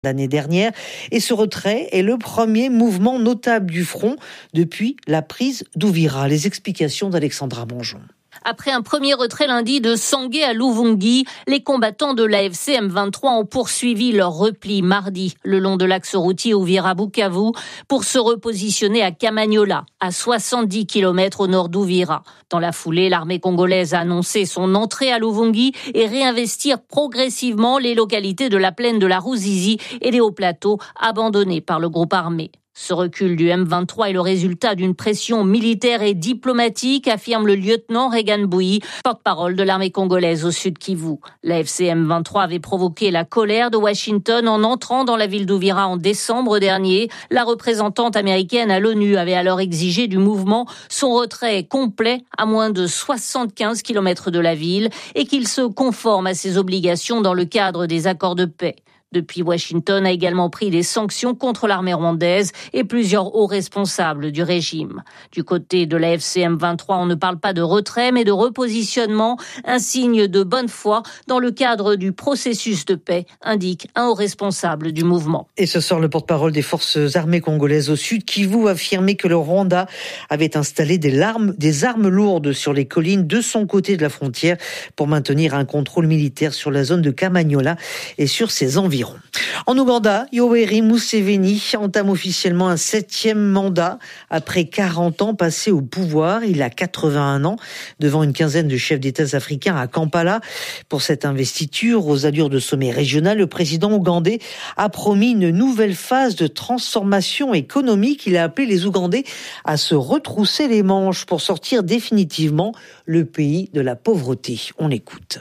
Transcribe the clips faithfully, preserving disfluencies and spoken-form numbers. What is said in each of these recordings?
l'année dernière. Et ce retrait est le premier mouvement notable du front depuis la prise d'Ouvira. Les explications d'Alexandra Bonjon. Après un premier retrait lundi de Sangué à Luvungi, les combattants de l'A F C M vingt-trois ont poursuivi leur repli mardi le long de l'axe routier Uvira-Bukavu pour se repositionner à Kamanyola, à soixante-dix kilomètres au nord d'Uvira. Dans la foulée, l'armée congolaise a annoncé son entrée à Luvungi et réinvestir progressivement les localités de la plaine de la Ruzizi et les hauts plateaux abandonnés par le groupe armé. Ce recul du M vingt-trois est le résultat d'une pression militaire et diplomatique, affirme le lieutenant Regan Bouyi, porte-parole de l'armée congolaise au sud Kivu. La F C M vingt-trois avait provoqué la colère de Washington en entrant dans la ville d'Uvira en décembre dernier. La représentante américaine à l'ONU avait alors exigé du mouvement son retrait complet à moins de soixante-quinze kilomètres de la ville et qu'il se conforme à ses obligations dans le cadre des accords de paix. Depuis, Washington a également pris des sanctions contre l'armée rwandaise et plusieurs hauts responsables du régime. Du côté de la F C M vingt-trois, on ne parle pas de retrait, mais de repositionnement, un signe de bonne foi dans le cadre du processus de paix, indique un haut responsable du mouvement. Et ce soir, le porte-parole des forces armées congolaises au sud Kivu a affirmé que le Rwanda avait installé des armes, des armes lourdes sur les collines de son côté de la frontière pour maintenir un contrôle militaire sur la zone de Kamanyola et sur ses environs. En Ouganda, Yoweri Museveni entame officiellement un septième mandat après quarante ans passés au pouvoir. Il a quatre-vingt-un ans devant une quinzaine de chefs d'État africains à Kampala. Pour cette investiture, aux allures de sommet régional, le président ougandais a promis une nouvelle phase de transformation économique. Il a appelé les Ougandais à se retrousser les manches pour sortir définitivement le pays de la pauvreté. On écoute.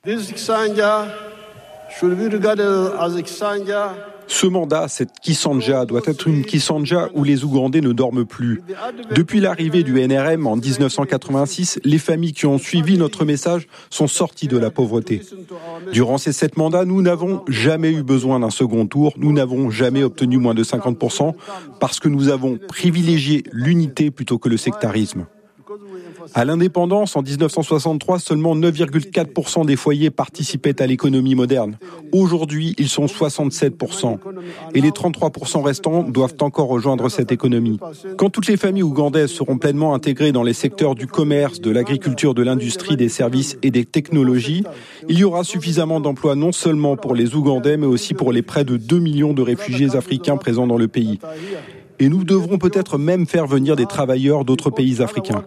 Ce mandat, cette Kisanja, doit être une Kisanja où les Ougandais ne dorment plus. Depuis l'arrivée du N R M en dix-neuf cent quatre-vingt-six, les familles qui ont suivi notre message sont sorties de la pauvreté. Durant ces sept mandats, nous n'avons jamais eu besoin d'un second tour, nous n'avons jamais obtenu moins de cinquante pour cent parce que nous avons privilégié l'unité plutôt que le sectarisme. À l'indépendance, en dix-neuf cent soixante-trois, seulement neuf virgule quatre pour cent des foyers participaient à l'économie moderne. Aujourd'hui, ils sont soixante-sept pour cent. Et les trente-trois pour cent restants doivent encore rejoindre cette économie. Quand toutes les familles ougandaises seront pleinement intégrées dans les secteurs du commerce, de l'agriculture, de l'industrie, des services et des technologies, il y aura suffisamment d'emplois non seulement pour les Ougandais, mais aussi pour les près de deux millions de réfugiés africains présents dans le pays. Et nous devrons peut-être même faire venir des travailleurs d'autres pays africains.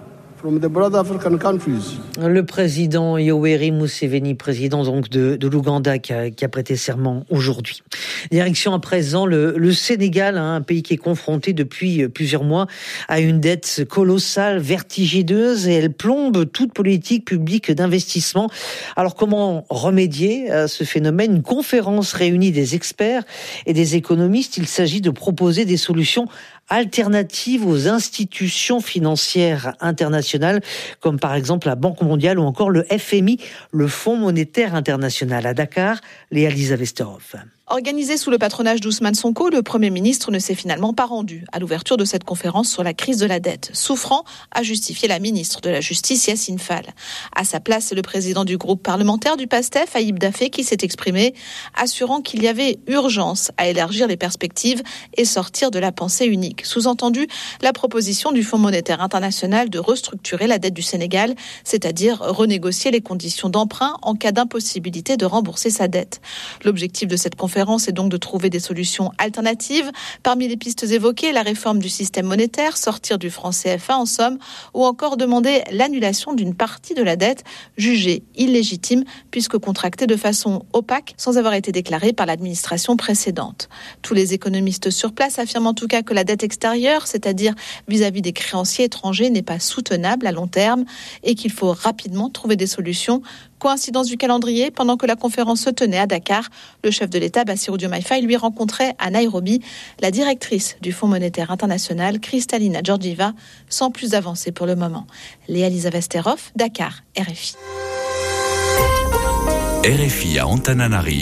Le président Yoweri Museveni, président donc de, de l'Ouganda, qui a, qui a prêté serment aujourd'hui. Direction à présent le, le Sénégal, hein, un pays qui est confronté depuis plusieurs mois à une dette colossale, vertigineuse, et elle plombe toute politique publique d'investissement. Alors comment remédier à ce phénomène ? Une conférence réunit des experts et des économistes. Il s'agit de proposer des solutions alternatives aux institutions financières internationales, comme par exemple la Banque mondiale ou encore le F M I, le Fonds monétaire international. À Dakar, Léa-Lisa Vesterhoff. Organisé sous le patronage d'Ousmane Sonko, le Premier ministre ne s'est finalement pas rendu à l'ouverture de cette conférence sur la crise de la dette. Souffrant, a justifié la ministre de la Justice, Yassine Fall. À sa place, c'est le président du groupe parlementaire du PASTEF, Ayib Daffé, qui s'est exprimé, assurant qu'il y avait urgence à élargir les perspectives et sortir de la pensée unique. Sous-entendu, la proposition du Fonds monétaire international de restructurer la dette du Sénégal, c'est-à-dire renégocier les conditions d'emprunt en cas d'impossibilité de rembourser sa dette. L'objectif de cette conférence est donc de trouver des solutions alternatives. Parmi les pistes évoquées, la réforme du système monétaire, sortir du franc C F A en somme, ou encore demander l'annulation d'une partie de la dette jugée illégitime puisque contractée de façon opaque sans avoir été déclarée par l'administration précédente. Tous les économistes sur place affirment en tout cas que la dette extérieure, c'est-à-dire vis-à-vis des créanciers étrangers, n'est pas soutenable à long terme et qu'il faut rapidement trouver des solutions. Coïncidence du calendrier, pendant que la conférence se tenait à Dakar, le chef de l'État, Bassirou Diomaye Faye, lui rencontrait à Nairobi la directrice du Fonds monétaire international, Kristalina Georgieva, sans plus avancer pour le moment. Léa-Lisa Vesterhoff, Dakar, R F I. R F I à Antananarive,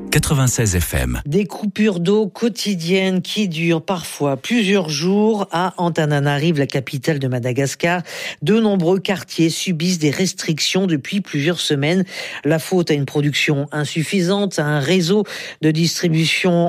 quatre-vingt-seize F M. Des coupures d'eau quotidiennes qui durent parfois plusieurs jours à Antananarive, la capitale de Madagascar. De nombreux quartiers subissent des restrictions depuis plusieurs semaines. La faute à une production insuffisante, à un réseau de distribution